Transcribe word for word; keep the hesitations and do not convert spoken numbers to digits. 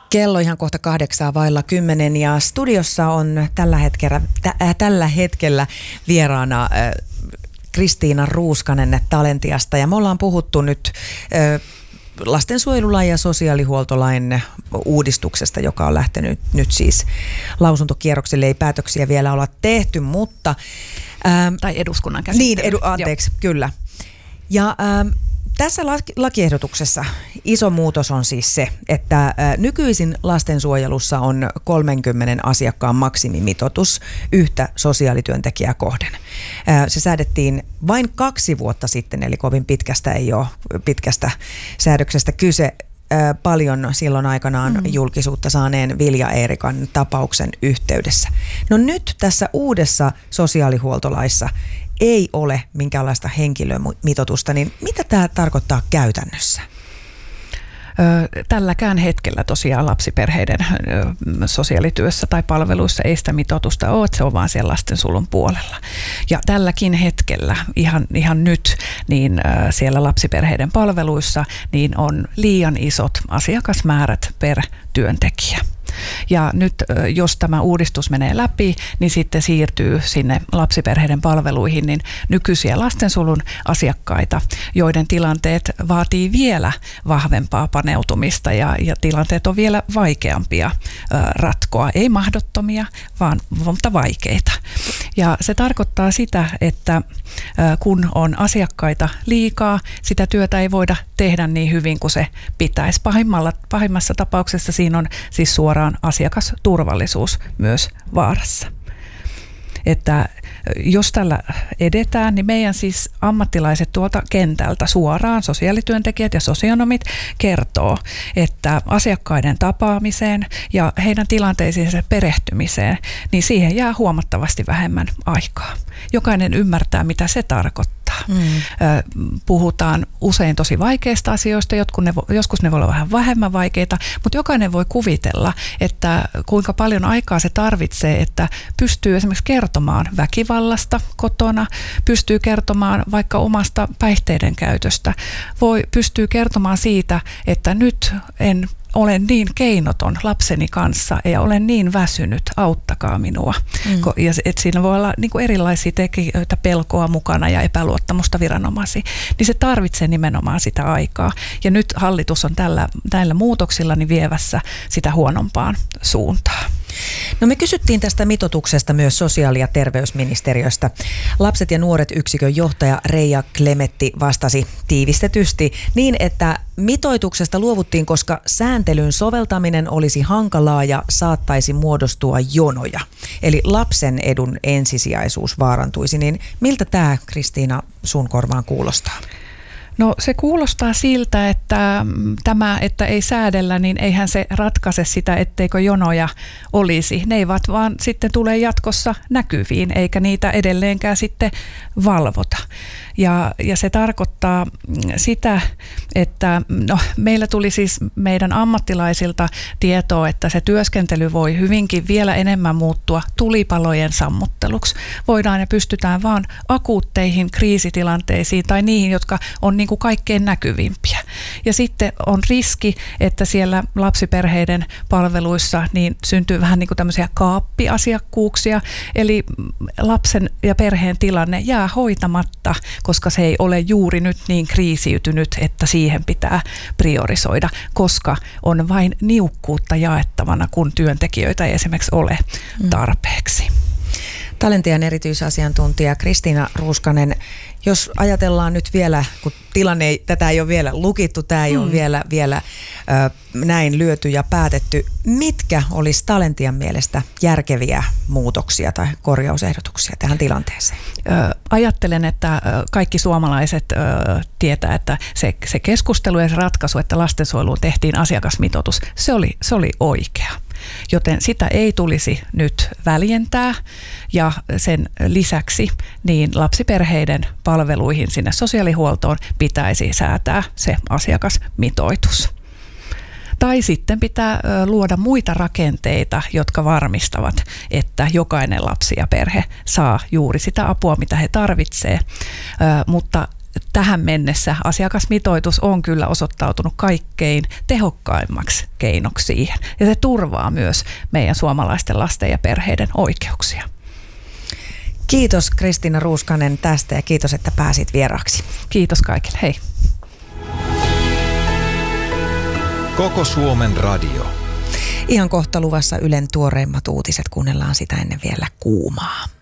Kello ihan kohta kahdeksaa vailla kymmenen ja studiossa on tällä hetkellä, tä, äh, tällä hetkellä vieraana äh, Kristiina Ruuskanen Talentiasta ja me ollaan puhuttu nyt äh, lastensuojelulain ja sosiaalihuoltolain uudistuksesta, joka on lähtenyt nyt siis lausuntokierrokselle. Ei päätöksiä vielä olla tehty, mutta... Ähm, tai eduskunnan käsittely. Niin, edu, anteeksi, Joo. kyllä. Ja ähm, tässä lakiehdotuksessa iso muutos on siis se, että nykyisin lastensuojelussa on kolmenkymmenen asiakkaan maksimimitoitus yhtä sosiaalityöntekijää kohden. Se säädettiin vain kaksi vuotta sitten, eli kovin pitkästä ei ole pitkästä säädöksestä kyse. Paljon silloin aikanaan mm. julkisuutta saaneen Vilja Eerikan tapauksen yhteydessä. No nyt tässä uudessa sosiaalihuoltolaissa ei ole minkäänlaista henkilömitoitusta, niin mitä tämä tarkoittaa käytännössä? Tälläkään hetkellä tosiaan lapsiperheiden sosiaalityössä tai palveluissa ei sitä mitoitusta ole, se on vaan siellä lastensuojelun puolella. Ja tälläkin hetkellä, ihan, ihan nyt, niin siellä lapsiperheiden palveluissa niin on liian isot asiakasmäärät per työntekijä. Ja nyt jos tämä uudistus menee läpi, niin sitten siirtyy sinne lapsiperheiden palveluihin niin nykyisiä lastensuojelun asiakkaita, joiden tilanteet vaatii vielä vahvempaa paneutumista ja, ja tilanteet on vielä vaikeampia ö, ratkoa. Ei mahdottomia, vaan mutta vaikeita. Ja se tarkoittaa sitä, että ö, kun on asiakkaita liikaa, sitä työtä ei voida tehdä niin hyvin kuin se pitäisi. Pahimmalla, pahimmassa tapauksessa siinä on siis suoraan asiakasturvallisuus myös vaarassa. Että jos tällä edetään, niin meidän siis ammattilaiset tuolta kentältä suoraan, sosiaalityöntekijät ja sosionomit, kertoo, että asiakkaiden tapaamiseen ja heidän tilanteisiinsa perehtymiseen, niin siihen jää huomattavasti vähemmän aikaa. Jokainen ymmärtää, mitä se tarkoittaa. Mm. Puhutaan usein tosi vaikeista asioista, jotkut ne, joskus ne voi olla vähän vähemmän vaikeita, mutta jokainen voi kuvitella, että kuinka paljon aikaa se tarvitsee, että pystyy esimerkiksi kertomaan väkivallasta kotona, pystyy kertomaan vaikka omasta päihteiden käytöstä, voi pystyy kertomaan siitä, että nyt en olen niin keinoton lapseni kanssa ja olen niin väsynyt, auttakaa minua. Mm. Ja et siinä voi olla niin kuin erilaisia tekijöitä, pelkoa mukana ja epäluottamusta viranomaisiin. Niin se tarvitsee nimenomaan sitä aikaa. Ja nyt hallitus on tällä, näillä muutoksilla niin vievässä sitä huonompaan suuntaan. No me kysyttiin tästä mitoituksesta myös sosiaali- ja terveysministeriöstä. Lapset ja nuoret yksikön johtaja Reija Klemetti vastasi tiivistetysti niin, että mitoituksesta luovuttiin, koska sääntelyn soveltaminen olisi hankalaa ja saattaisi muodostua jonoja. Eli lapsen edun ensisijaisuus vaarantuisi. Niin miltä tämä, Kristiina, sun korvaan kuulostaa? No se kuulostaa siltä, että tämä, että ei säädellä, niin eihän se ratkaise sitä, etteikö jonoja olisi. Ne eivät vaan sitten tulee jatkossa näkyviin, eikä niitä edelleenkään sitten valvota. Ja, ja se tarkoittaa sitä, että no, meillä tuli siis meidän ammattilaisilta tietoa, että se työskentely voi hyvinkin vielä enemmän muuttua tulipalojen sammutteluksi. Voidaan ja pystytään vaan akuutteihin kriisitilanteisiin tai niihin, jotka on niin kuin kaikkein näkyvimpiä. Ja sitten on riski, että siellä lapsiperheiden palveluissa niin syntyy vähän niin kuin tämmöisiä kaappiasiakkuuksia, eli lapsen ja perheen tilanne jää hoitamatta, koska se ei ole juuri nyt niin kriisiytynyt, että siihen pitää priorisoida, koska on vain niukkuutta jaettavana, kun työntekijöitä ei esimerkiksi ole tarpeeksi. Talentian erityisasiantuntija Kristiina Ruuskanen, jos ajatellaan nyt vielä, kun tilanne ei, tätä ei ole vielä lukittu, tämä ei mm. ole vielä, vielä ö, näin lyöty ja päätetty, mitkä olisi Talentian mielestä järkeviä muutoksia tai korjausehdotuksia tähän tilanteeseen? Ö, ajattelen, että kaikki suomalaiset ö, tietää, että se, se keskustelu ja se ratkaisu, että lastensuojeluun tehtiin asiakasmitoitus, se oli, se oli oikea. Joten sitä ei tulisi nyt väljentää ja sen lisäksi niin lapsiperheiden palveluihin sinne sosiaalihuoltoon pitäisi säätää se asiakasmitoitus. Tai sitten pitää luoda muita rakenteita, jotka varmistavat, että jokainen lapsi ja perhe saa juuri sitä apua, mitä he tarvitsevat, mutta tähän mennessä asiakasmitoitus on kyllä osoittautunut kaikkein tehokkaimmaksi keinoksi siihen. Ja se turvaa myös meidän suomalaisten lasten ja perheiden oikeuksia. Kiitos Kristiina Ruuskanen tästä ja kiitos, että pääsit vieraaksi. Kiitos kaikille. Hei. Koko Suomen radio. Ihan kohta luvassa Ylen tuoreimmat uutiset, kuunnellaan sitä ennen vielä kuumaa.